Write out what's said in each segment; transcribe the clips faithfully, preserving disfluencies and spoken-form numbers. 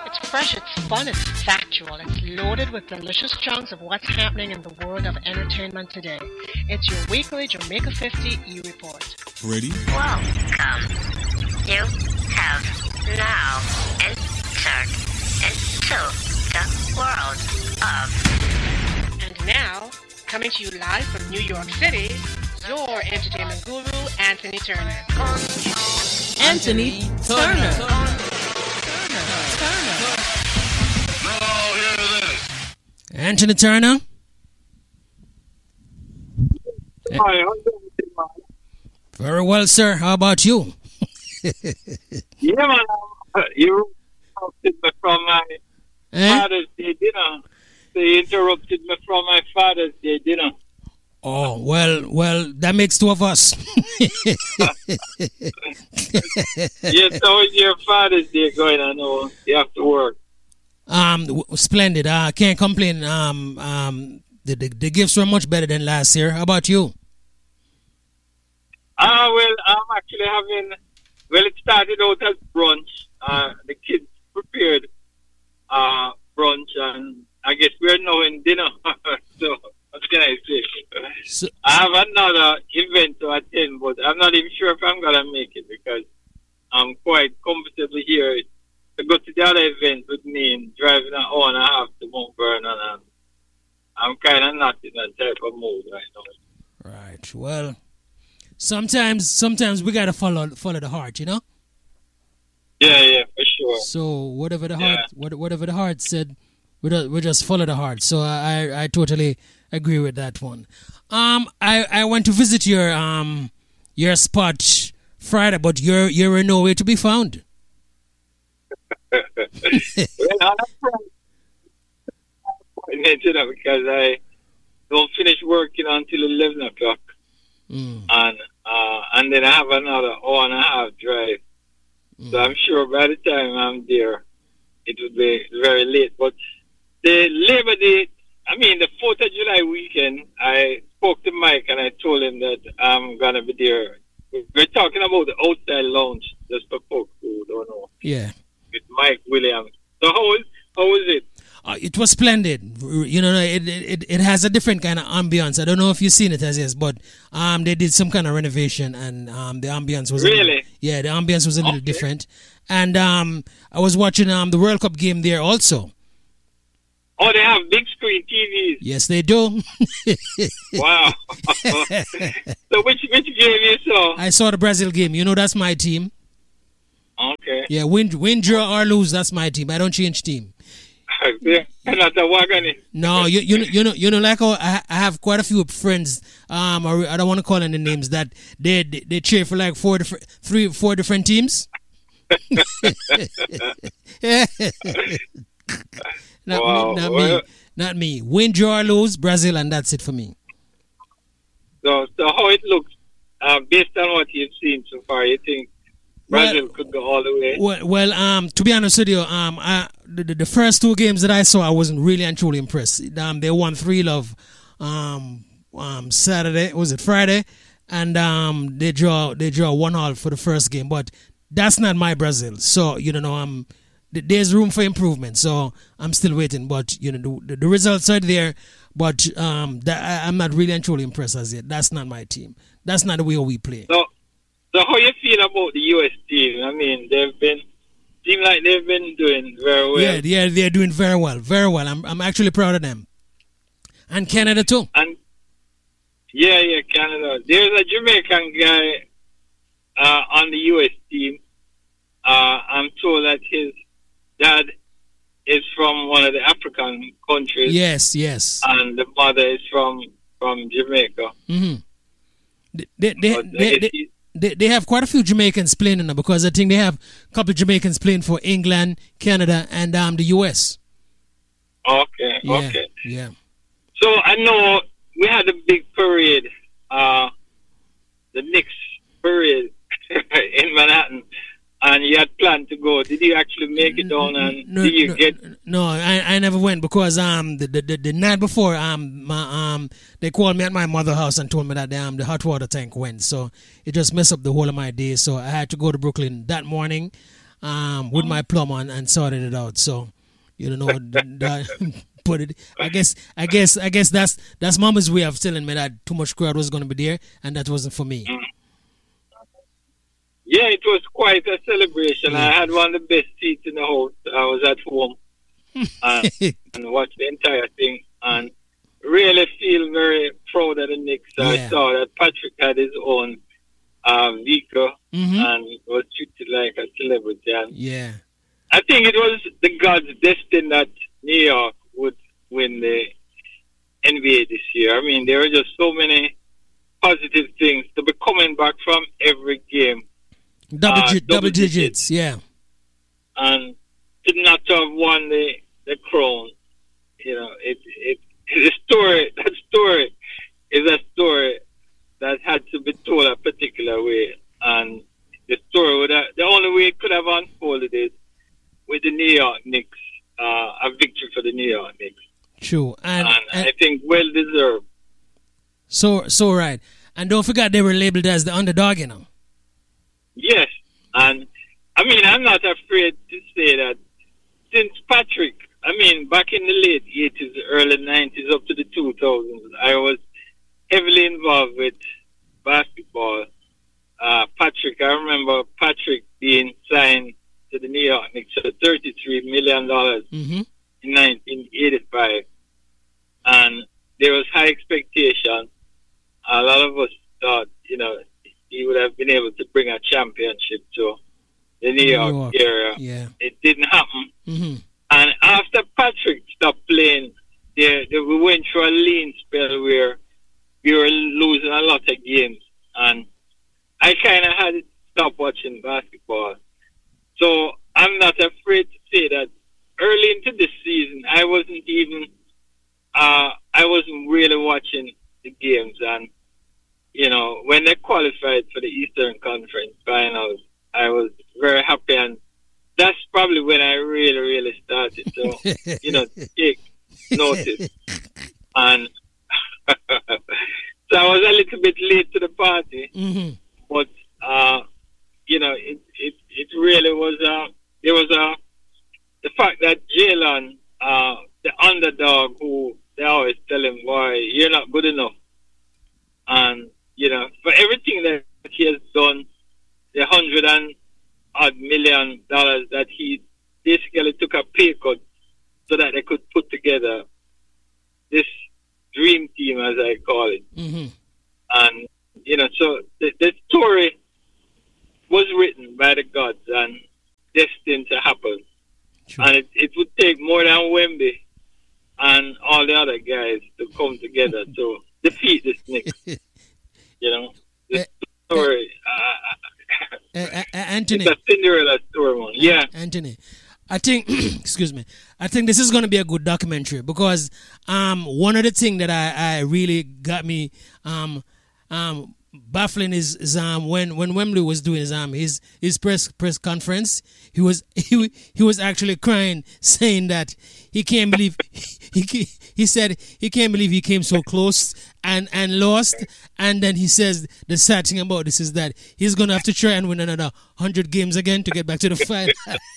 It's fresh, it's fun, it's factual. It's loaded with delicious chunks of what's happening in the world of entertainment today. It's your weekly Jamaica fifty E-Report. Ready? Welcome. You have now entered into the world of... And now, coming to you live from New York City, your entertainment guru, Anthony Turner. Anthony Turner. Turner. Anthony Turner. Hi, how's everything, man? Very well, sir. How about you? Yeah, man. Um, you interrupted me from my Eh? Father's Day dinner. They interrupted me from my Father's Day dinner. Oh, well, well, that makes two of us. Yes, how is your Father's Day going? I know you have to work. Um, w- splendid. I uh, can't complain. Um, um, the, the the gifts were much better than last year. How about you? Ah, well, I'm actually having, well, it started out as brunch. Uh, the kids prepared uh, brunch, and I guess we're now in dinner. So, what can I say? So, I have another event to attend, but I'm not even sure if I'm going to make it because I'm quite comfortable here to go to the other event with me and driving an hour and a half to Mount Vernon. And I'm kind of not in that type of mood right now. right. Well, sometimes, sometimes we gotta follow follow the heart, you know. Yeah, yeah, for sure. So whatever the Yeah. heart, what, whatever the heart said, we just, we just follow the heart. So I, I, I totally agree with that one. Um, I, I went to visit your um your spot Friday, but you're you're nowhere to be found. Well, I'm appointment, you know, because I don't finish working until eleven o'clock. Mm. And uh, and then I have another hour and a half drive. Mm. So I'm sure by the time I'm there, it will be very late. But the Labor Day, I mean, the fourth of July weekend, I spoke to Mike and I told him that I'm going to be there. We're talking about the outside lounge, just for folks who don't know, Yeah. with Mike Williams. So how was, how was it? Uh, it was splendid. You know, it, it it has a different kind of ambience. I don't know if you've seen it as yes, but um, they did some kind of renovation, and um, the ambience was a Really? little, yeah, the ambience was a little Okay. different. And um, I was watching um the World Cup game there also. Oh, they have big screen T Vs. Yes, they do. Wow. So which which game you saw? I saw the Brazil game. You know, that's my team. Okay. Yeah, win, win, draw or lose, that's my team. I don't change team. Yeah, not a wagon. No, you you know you know you know like how I, I have quite a few friends. Um, or I don't want to call any names that they they, they cheer for like four different, three, four different teams. not Wow, me, not well- me, not me. Win, draw, or lose, Brazil, and that's it for me. So, so how it looks, uh, based on what you've seen so far, you think Brazil Well- could go all the way? Well, well, um, to be honest with you, um, I, the, the the first two games that I saw, I wasn't really and truly impressed. Um, they won three love, um, um, Saturday was it Friday, and um, they draw they draw one all for the first game, but that's not my Brazil. So you know, um, th- there's room for improvement. So I'm still waiting, but you know, the, the results are there, but um, that, I, I'm not really and truly impressed as yet. That's not my team. That's not the way we play. So, so how you feel about the U S team? I mean, they've been seem like they've been doing very well. Yeah, yeah, they're doing very well, very well. I'm I'm actually proud of them, and Canada too. And yeah, yeah, Canada. There's a Jamaican guy uh, on the U S team. Uh, I'm told that his dad is from one of the African countries, Yes, yes. and the mother is from from Jamaica. Mm-hmm. They, they, they, But they, it- they, they, they have quite a few Jamaicans playing now because I think they have a couple of Jamaicans playing for England, Canada, and um the U S. Okay, Yeah, okay. yeah. So I know we had a big parade, uh, the Knicks parade in Manhattan, and you had planned to go. Did you actually make it down, and No, did you no, get? no, I, I never went because um the, the, the, the night before um my um they called me at my mother's house and told me that um the hot water tank went, so it just messed up the whole of my day. So I had to go to Brooklyn that morning, um, with my plumber and, and sorted it out. So, you know, that, put it. I guess, I guess, I guess that's that's Mama's way of telling me that too much crowd was going to be there, and that wasn't for me. Yeah, it was quite a celebration. Yeah. I had one of the best seats in the house. I was at home and, and watched the entire thing, and really feel very proud of the Knicks. Yeah. I saw that Patrick had his own uh, vehicle Mm-hmm. and was treated like a celebrity. And Yeah. I think it was the God's destiny that New York would win the N B A this year. I mean, there were just so many positive things to be coming back from every game. Double, Uh, gi- double double digits. digits. Yeah. And to not have won the, the crown, you know, it, it, the story, that story is a story that had to be told a particular way. And the story would have, the only way it could have unfolded is with the New York Knicks, uh, a victory for the New York Knicks. True. And, And, and I think well deserved. so, so right. And don't forget they were labeled as the underdog, you know. Yes. And I mean, I'm not afraid to say that since Patrick, I mean, back in the late eighties, early nineties, up to the two thousands, I was heavily involved with basketball. Uh, Patrick, I remember Patrick being signed to the New York Knicks for thirty-three million dollars Mm-hmm. in nineteen eighty-five. And there was high expectation. A lot of us thought, you know, he would have been able to bring a championship to the New York, York. area. Yeah. It didn't happen. Mm-hmm. And after Patrick stopped playing, there, there, we went through a lean spell where we were losing a lot of games. And I kind of had to stop watching basketball. So I'm not afraid to say that early into this season, I wasn't even, uh, I wasn't really watching the games. And, you know, when they qualified for the Eastern Conference Finals, I was very happy. And that's probably when I really, really started to, you know, take notice. And so I was a little bit late to the party. Mm-hmm. But, uh, you know, it, it, it really was, uh, there was a, the fact that Jalen, uh, the underdog who they always tell him, boy, you're not good enough. And, you know, for everything that he has done, the hundred and odd million dollars that he basically took a pay cut so that they could put together this dream team, as I call it. Mm-hmm. And, you know, so the, the story was written by the gods and destined to happen. True. And it, it would take more than Wemby and all the other guys to come together to defeat this Knicks. You know, the Eh, story, Uh, uh, uh, uh, Anthony. it's a Cinderella story, man. Yeah. Anthony, I think, excuse me, I think this is going to be a good documentary because um, one of the things that I, I really got me um, um, baffling is, is um, when when Wembley was doing his um his his press press conference, he was he he was actually crying, saying that he can't believe he he, he said he can't believe he came so close and and lost, and then he says the sad thing about this is that he's gonna have to try and win another hundred games again to get back to the final.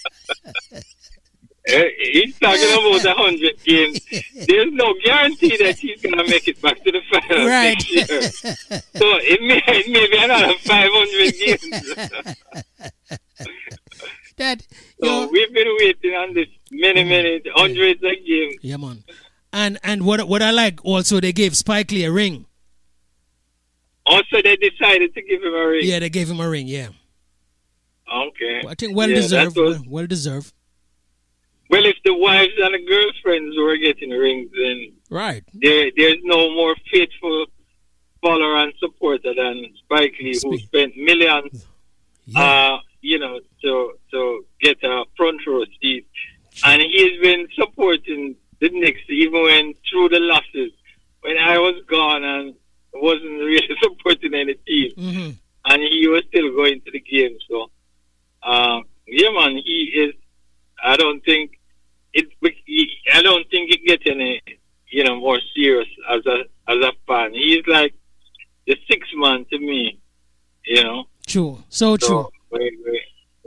Uh, he's talking about a hundred games. There's no guarantee that he's gonna make it back to the final Right. next year. So it may, it may be another five hundred games. That So yo, we've been waiting on this many, many hundreds of games. yeah, man. And and what what I like also, they gave Spike Lee a ring. Also, they decided to give him a ring. Yeah, they gave him a ring. Yeah, Okay. I think well Yeah, deserved. that was- Well, well deserved. Well, if the wives and the girlfriends were getting rings, then Right. there, there's no more faithful follower and supporter than Spike Lee, who Speak. spent millions, Yeah. uh, you know, to to get a front row seat. And he's been supporting the Knicks even when through the losses. When I was gone and wasn't really supporting any team, Mm-hmm. and he was still going to the game. So, uh, yeah, man, he is. I don't think it. I don't think it gets any, you know, more serious as a as a fan. He's like the sixth man to me, you know. True. So true. So we we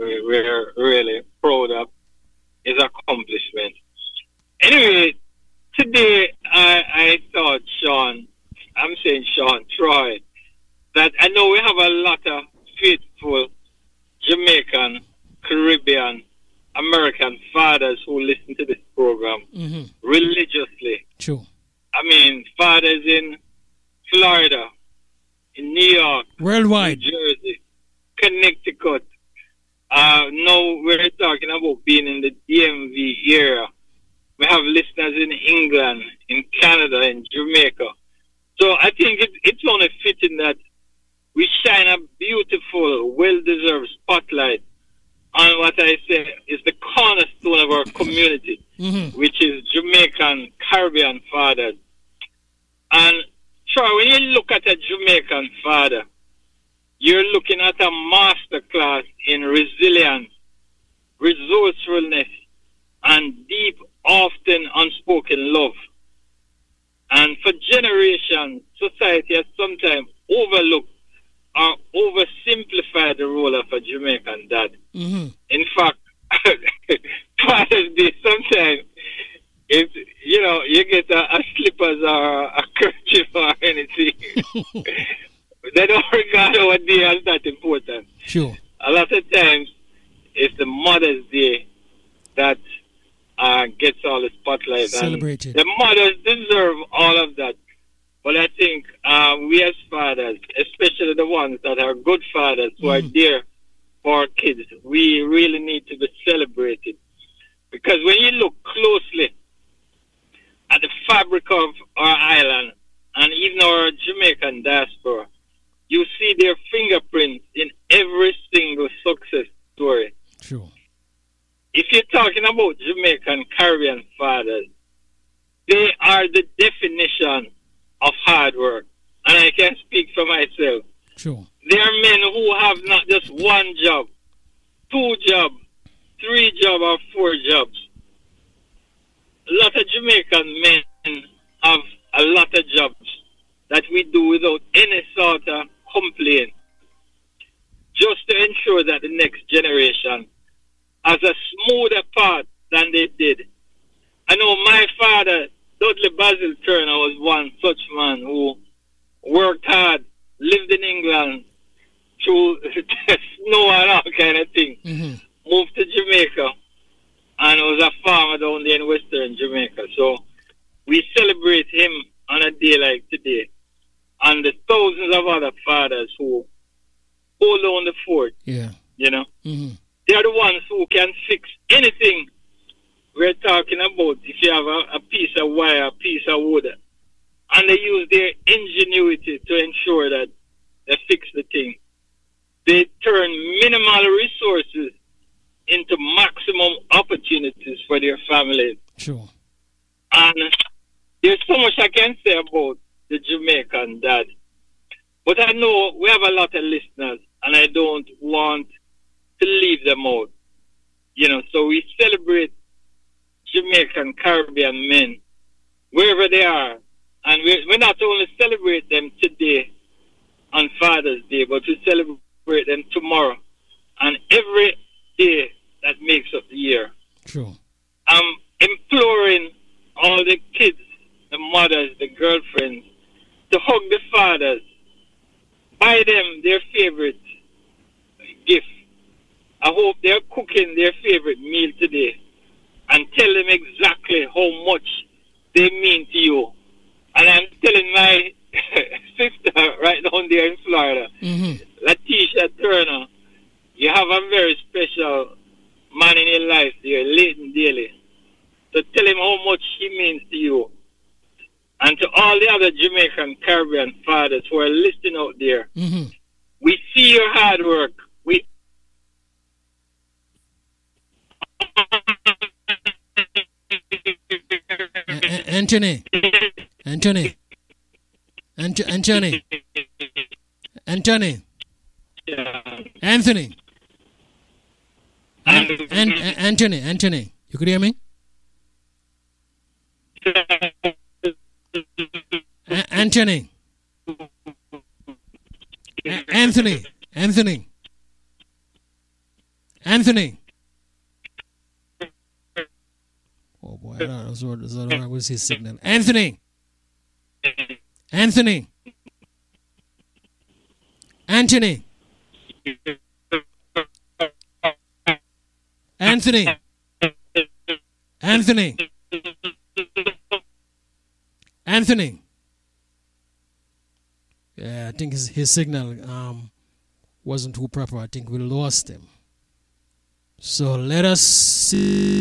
we- we're really proud of his accomplishment. Anyway, today I, I thought Sean, I'm saying Sean Troy, that I know we have a lot of faithful Jamaican, Caribbean, American fathers who listen to this program Mm-hmm. religiously. True. I mean, fathers in Florida, in New York, Worldwide. New Jersey, Connecticut. Uh, now we're talking about being in the D M V area. We have listeners in England, in Canada, in Jamaica. So I think it, it's only fitting that we shine a beautiful, well-deserved spotlight on what I say is the cornerstone of our community, Mm-hmm. which is Jamaican Caribbean fathers. And sure, when you look at a Jamaican father, you're looking at a masterclass in resilience, resourcefulness, and deep, often unspoken love. And for generations, society has sometimes overlooked or oversimplified the role of a Jamaican dad. Mm-hmm. In fact, Father's Day sometimes, if you know, you get a, a slippers or a kerchief or anything, they don't regard our day as that important. Sure. A lot of times, it's the Mother's Day that uh, gets all the spotlight. Celebrated. And the mothers deserve all of that. But I think uh, we as fathers, especially the ones that are good fathers who are Mm. there for our kids, we really need to be celebrated. Because when you look closely at the fabric of our island and even our Jamaican diaspora, you see their fingerprints in every single success story. True. If you're talking about Jamaican Caribbean fathers, they are the definition of hard work. And I can speak for myself. True. There are men who have not just one job, two jobs, three jobs, or four jobs. A lot of Jamaican men have a lot of jobs that we do without any sort of complaint, just to ensure that the next generation has a smoother path than they did. I know my father, Dudley Basil Turner, was one such man who worked hard, lived in England through snow and all kind of thing, Mm-hmm. moved to Jamaica, and was a farmer down there in Western Jamaica. So we celebrate him on a day like today, and the thousands of other fathers who hold on the fort, Yeah. you know. Mm-hmm. They are the ones who can fix anything we're talking about. If you have a, a piece of wire, a piece of wood, and they use their ingenuity to ensure that they fix the thing. They turn minimal resources into maximum opportunities for their families. Sure. And there's so much I can say about the Jamaican dad. But I know we have a lot of listeners, and I don't want to leave them out. You know, so we celebrate Jamaican Caribbean men wherever they are. And we we not only celebrate them today on Father's Day, but we celebrate them tomorrow and every day that makes up the year. True. I'm imploring all the kids, the mothers, the girlfriends, to hug the fathers, buy them their favorite gift. I hope they're cooking their favorite meal today, and tell them exactly how much they mean to you. And I'm telling my sister right down there in Florida, Mm-hmm. Letitia Turner, you have a very special man in your life there, Leighton Daly. So tell him how much he means to you. And to all the other Jamaican Caribbean fathers who are listening out there, Mm-hmm. we see your hard work. We A- A- Anthony. Anthony. Ant- Anthony. Anthony. Anthony. An- An- An- Anthony. Anthony. You could hear me? A- Anthony. A- Anthony. Anthony. Anthony. Oh boy, I don't know what's what's wrong with his signal. Anthony. Anthony. Anthony. Anthony. Anthony. Anthony. Yeah, I think his, his signal um, wasn't too proper. I think we lost him. So let us see.